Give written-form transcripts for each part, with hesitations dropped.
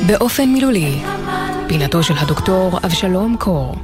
באופן מילולי, פינתו של הדוקטור אבשלום קור.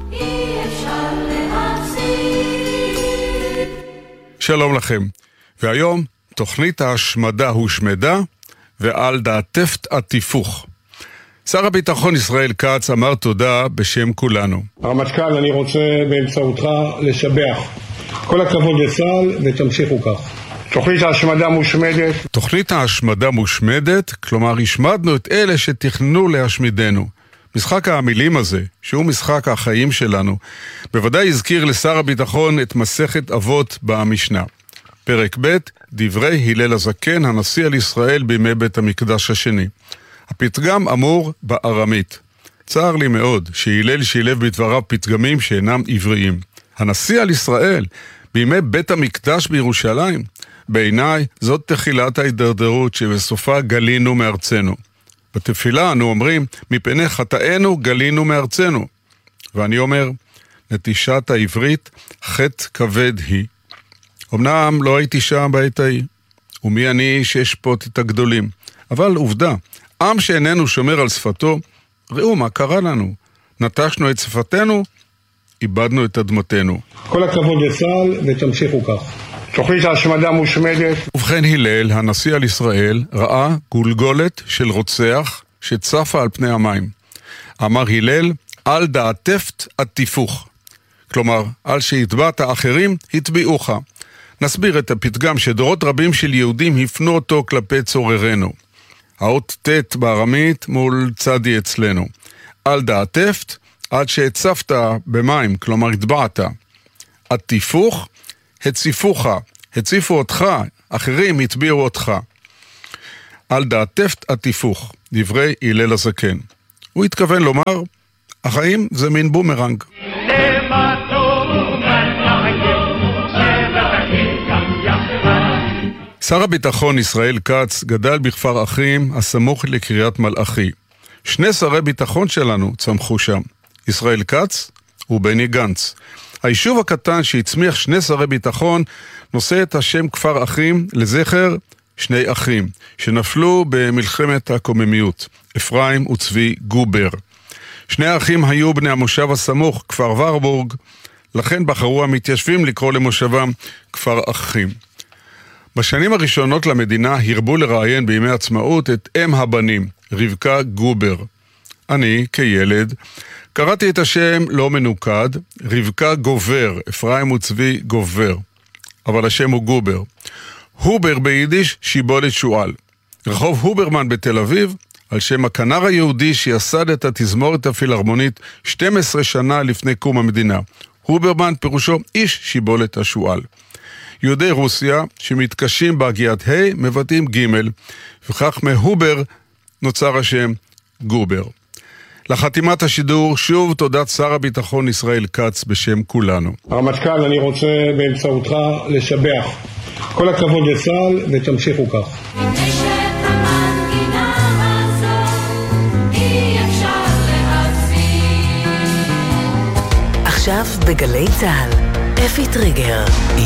שלום לכם. והיום תוכנית ההשמדה הושמדה ועל דעתפת התיפוך. שר הביטחון ישראל כץ אמר תודה בשם כולנו. הרמטכ"ל, אני רוצה באמצעותך לשבח. כל הכבוד לצה"ל ותמשיכו כך. תוכנית ההשמדה מושמדת. תוכנית ההשמדה מושמדת, כלומר השמדנו את אלה שתכננו להשמידנו. משחק המילים הזה, שהוא משחק החיים שלנו, בוודאי הזכיר לשר הביטחון את מסכת אבות במשנה. פרק ב', דברי הלל הזקן, הנשיא על ישראל בימי בית המקדש השני. הפתגם אמור בארמית. צער לי מאוד שהלל שילב בדבריו פתגמים שאינם עבריים. הנשיא על ישראל בימי בית המקדש בירושלים, בעיניי זאת תחילת ההידרדרות שבסופה גלינו מארצנו. בתפילה אנו אומרים, מפני חטאינו גלינו מארצנו. ואני אומר, נטישת העברית חטא כבד היא. אמנם לא הייתי שם בעת ההיא, ומי אני שאשפוט את הגדולים. אבל עובדה, עם שאיננו שומר על שפתו, ראו מה קרה לנו. נטשנו את שפתנו, איבדנו את אדמתנו. כל הכבוד לצה"ל ותמשיכו כך. תוכנית ההשמדה מושמדת. ובכן הלל, הנשיא על ישראל, ראה גולגולת של רוצח שצפה על פני המים. אמר הלל, על דעתפת התיפוך. כלומר, על שהטבעת האחרים, התביעוך. נסביר את הפתגם שדורות רבים של יהודים הפנו אותו כלפי צוררנו. האות ת' בארמית מול צדי אצלנו. על דעתפת, עד שהצפת במים, כלומר הטבעת. התיפוך, הציפוך, הציפו אותך, אחרים התביעו אותך. על דעתפת התיפוך, דברי הלל הזקן. הוא התכוון לומר, החיים זה מין בומרנג. שר הביטחון ישראל כץ גדל בכפר אחים הסמוך לקריית מלאכי. שני שרי ביטחון שלנו צמחו שם, ישראל כץ ובני גנץ. היישוב הקטן שהצמיח שני שרי ביטחון נושא את השם כפר אחים לזכר שני אחים שנפלו במלחמת הקוממיות, אפרים וצבי גובר. שני האחים היו בני המושב הסמוך, כפר ורבורג, לכן בחרו המתיישבים לקרוא למושבם כפר אחים. בשנים הראשונות למדינה הרבו לראיין בימי עצמאות את אם הבנים, רבקה גובר. אני, כילד, קראתי את השם לא מנוקד, רבקה גובר, אפרים וצבי גובר. אבל השם הוא גובר. הובר ביידיש שיבולת שואל. רחוב הוברמן בתל אביב, על שם הכנר היהודי שיסד את התזמורת הפילהרמונית 12 שנה לפני קום המדינה. הוברמן פירושו איש שיבולת השואל. יהודי רוסיה שמתקשים בהגיית ה' מבטאים ג', וכך מהובר נוצר השם גובר. לחתימת השידור שוב תודת שר הביטחון ישראל כץ בשם כולנו. הרמטכ"ל, אני רוצה באמצעותך לשבח. כל הכבוד לצה"ל ותמשיכו כך. עכשיו בגלי צה"ל, אפי טריגר.